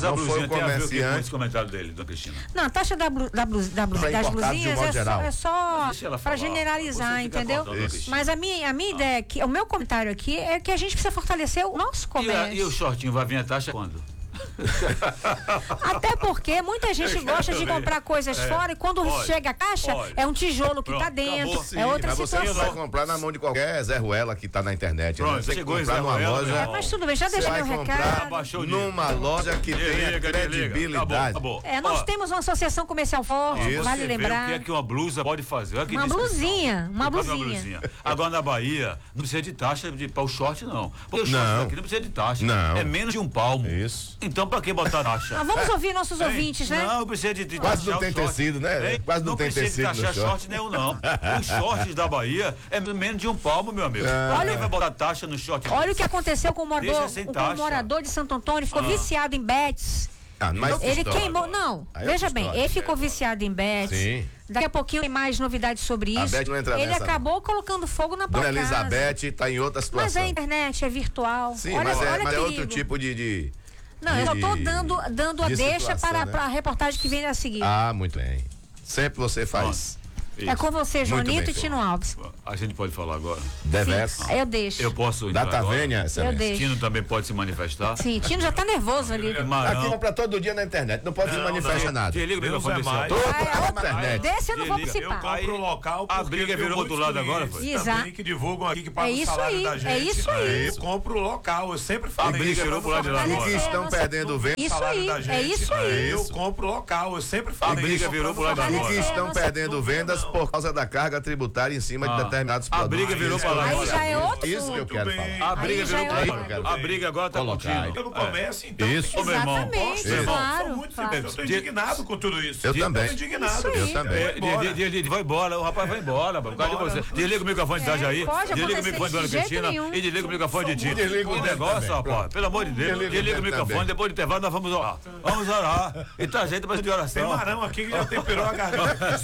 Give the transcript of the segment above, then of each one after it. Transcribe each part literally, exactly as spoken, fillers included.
Mas a não blusinha tem a ver com esse comentário dele, dona Cristina? Não, a taxa da blu, da blu, da blu, das blusinhas é só, é só para generalizar, entendeu? Mas a minha, a minha ah. ideia, é que, o meu comentário aqui é que a gente precisa fortalecer o nosso comércio. E, a, e o shortinho vai vir a taxa quando? Até porque muita gente gosta de comprar coisas é, fora e quando pode, chega a caixa pode. é um tijolo que está dentro, sim, é outra mas situação. Você não vai comprar na mão de qualquer Zé Ruela que está na internet. Pronto, né? Você chegou comprar numa Ruela, loja. Mas tudo bem, já deixa meu recado. Numa loja que tenha credibilidade. Acabou, acabou. É, nós Ó, temos uma associação comercial forte, isso. vale lembrar. O que é que uma blusa pode fazer? É uma, blusinha, uma blusinha, uma blusinha. Agora na Bahia não precisa de taxa para o short não. Porque o short não. aqui não precisa de taxa. Não. É menos de um palmo. Isso. Então para que botar taxa? Ah, vamos ouvir nossos é. ouvintes, né? Não, precisa de, de quase não tem tecido, né? É. Quase não, não tem tecido. Não precisa de taxar short nenhum, não. Os shorts da Bahia é menos de um palmo, meu amigo. Ah. Olha, vai botar taxa no short. Olha o que aconteceu com o morador, com o morador de Santo Antônio, ficou ah. viciado em bets. Ah, mas ele história, queimou, não, aí veja é bem, história, ele ficou é. viciado em bets. Sim. Daqui a pouquinho tem mais novidades sobre isso. Não entra ele nessa, acabou não. colocando fogo na própria casa. Dona Elizabeth está em outra situação. Mas a internet é virtual. Sim, olha, mas, é, olha mas é outro tipo de... de... Não, eu só estou dando, dando a deixa para, né? para a reportagem que vem a seguir. Ah, muito bem. Sempre você faz. Nossa. Isso. É com você, Joanito e Tino Alves. A gente pode falar agora? Devesse. Ah, eu deixo. Eu posso entrar Data agora? Vênia, eu deixo. Tino também pode se manifestar? Sim, Tino já tá nervoso ali. Aqui compra todo dia na internet, não pode não, se manifestar nada. Desliga o microfone desse Todo na internet. Desse eu não vou participar. Eu compro o local. A briga virou pro outro lado agora, foi? Exato. Que divulgam aqui, que pagam é o salário aí, da gente. É isso aí. Eu compro o local, eu sempre falo. A briga virou pro lado de lá agora. E que estão perdendo venda. Isso aí, é isso aí. Eu compro o local, eu sempre falo. A briga virou pro lado de lá agora. E que estão perdendo vendas por causa da carga tributária em cima ah. de determinados a produtos. A briga virou para lá. Aí já é outro Isso que eu quero bem. falar. A briga virou para lá. A briga agora tá contigo. Eu não comércio, então. Isso. Ô, meu irmão. Exatamente, meu irmão. claro. Sou muito claro. Eu tô indignado com tudo isso. Eu também. Eu tô indignado. Eu também. Vai embora, o rapaz vai embora. Por causa de você. Desliga o microfone de Itajaí. Desliga o microfone da Dona Cristina e desliga o microfone de Tino. Desliga o negócio, rapaz. Pelo amor de Deus. Desliga o microfone, depois de intervalo nós vamos orar. Vamos orar. Itajaí tá precisando de oração. Tem Marão aqui que já temperou a garganta.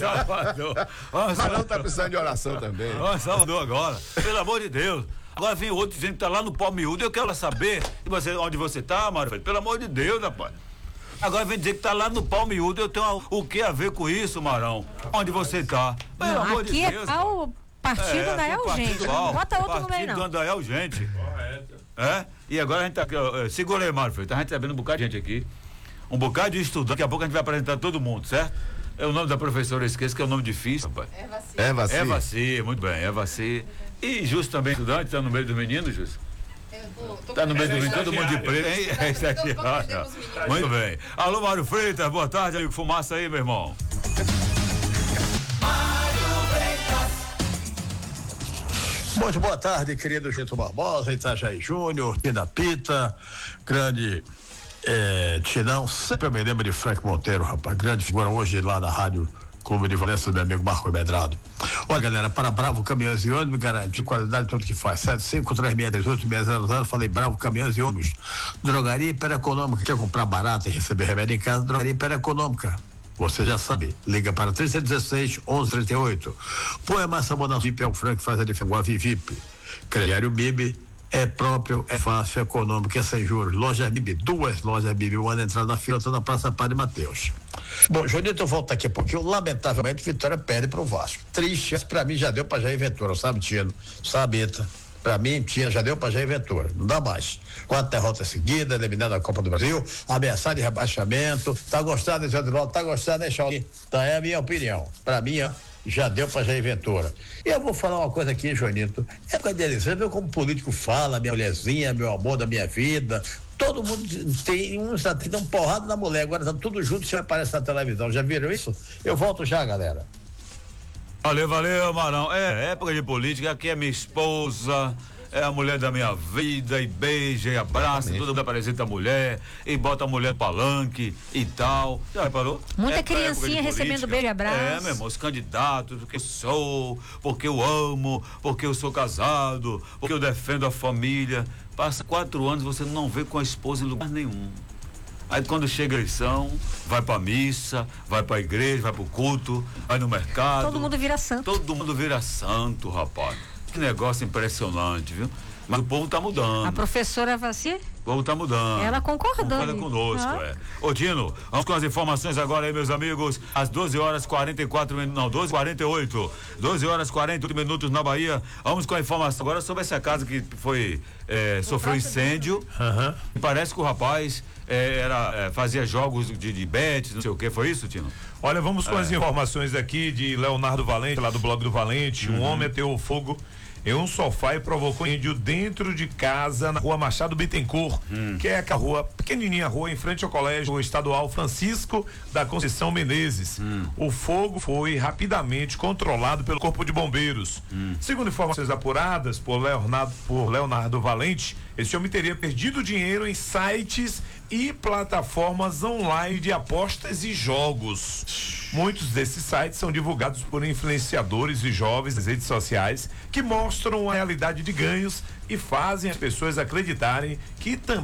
Marão tá precisando de oração também. Salvador agora, pelo amor de Deus. Agora vem outro dizendo que tá lá no pau miúdo. Eu quero saber você, onde você tá, Mário. Pelo amor de Deus, rapaz. Agora vem dizer que tá lá no pau miúdo. Eu tenho o que a ver com isso, Marão? Onde você tá? Pelo Não, amor aqui de Deus. É o partido é, da El Gente. Não bota outro número, não. Partido da El Gente. Correto. É? E agora a gente tá aqui, ó, segura aí, Mário. Tá recebendo um bocado de gente aqui. Um bocado de estudante. Daqui a pouco a gente vai apresentar todo mundo, certo? É o nome da professora, eu esqueço que é um nome difícil, rapaz. É Vaci. É Vaci, muito bem, é Vaci. E Justo também, estudante, tá no meio dos meninos, Justo? Tá no meio dos meninos, todo mundo de preto, hein? É estagiário. Muito bem. Alô, Mário Freitas, boa tarde, amigo. Fumaça aí, meu irmão. Muito boa tarde, querido Gito Barbosa, Itajaí Júnior, Pina Pita, grande é, Tinão, sempre eu me lembro de Frank Monteiro, rapaz, grande figura hoje lá na rádio Clube de Valência do meu amigo Marco Medrado. Olha, galera, para Bravo Caminhões e Ônibus, garante qualidade tudo que faz. sete cinco três seis três oito seis zero zero, falei Bravo Caminhões e Ônibus. Drogaria Hipereconômica, quer comprar barato e receber remédio em casa? Drogaria Hipereconômica. Você já sabe, liga para três um seis, onze trinta e oito. Põe a massa boa V I P, é o Frank que faz a diferença. V I P. Crediário B I B. É próprio, é fácil, é econômico, é sem juros. Loja B I B, duas lojas B I B, uma na entrada na fila, outra na Praça Padre Mateus. Bom, Jonito, eu volto aqui um pouquinho. Lamentavelmente, Vitória perde pro Vasco. Triste, mas pra mim já deu pra Jair Ventura, sabe, Tino? Sabe, Eta? Pra mim, tinha, já deu pra Jair Ventura. Não dá mais. Quatro derrotas seguidas, eliminado da Copa do Brasil, ameaçado de rebaixamento. Tá gostado desse outro lado? Tá gostado, né, Chauri? Tá, é a minha opinião. Pra mim, ó, já deu pra Jair Ventura. E eu vou falar uma coisa aqui, Joanito. É com a eleição, viu como o político fala, minha mulherzinha, meu amor da minha vida. Todo mundo tem uns até dão porrada na mulher, agora tá tudo junto, se aparece na televisão. Já viram isso? Eu volto já, galera. Valeu, valeu, Marão. É, época de política, aqui é minha esposa, é a mulher da minha vida, e beija, e abraça, todo mundo apresenta a mulher, e bota a mulher no palanque e tal. Já reparou? Muita é criancinha recebendo beijo e abraço. É, meu irmão, os candidatos, porque eu sou, porque eu amo, porque eu sou casado, porque eu defendo a família. Passa quatro anos, você não vê com a esposa em lugar nenhum. Aí quando chega a eleição, vai pra missa, vai pra igreja, vai pro culto, vai no mercado. Todo mundo vira santo. Todo mundo vira santo, rapaz. Que negócio impressionante, viu? Mas o povo tá mudando. A professora Vassi? O povo tá mudando. Ela concordou. Concorda conosco, ah. é. Ô, Tino, vamos com as informações agora aí, meus amigos. Às doze horas e quarenta e quatro minutos, não, doze e quarenta e oito. doze horas e quarenta e oito minutos na Bahia. Vamos com a informação agora sobre essa casa que foi, é, sofreu incêndio. Uhum. E parece que o rapaz é, era, é, fazia jogos de, de bets, não sei o que, foi isso, Tino? Olha, vamos com é. as informações aqui de Leonardo Valente, lá do blog do Valente. Uhum. Um homem ateu fogo em um sofá e provocou incêndio dentro de casa na rua Machado Bittencourt, hum. que é a rua, pequenininha rua em frente ao colégio estadual Francisco da Conceição Menezes. Hum. O fogo foi rapidamente controlado pelo Corpo de Bombeiros. Hum. Segundo informações apuradas por Leonardo, por Leonardo Valente, esse homem teria perdido dinheiro em sites e plataformas online de apostas e jogos. Muitos desses sites são divulgados por influenciadores e jovens nas redes sociais que mostram a realidade de ganhos e fazem as pessoas acreditarem que também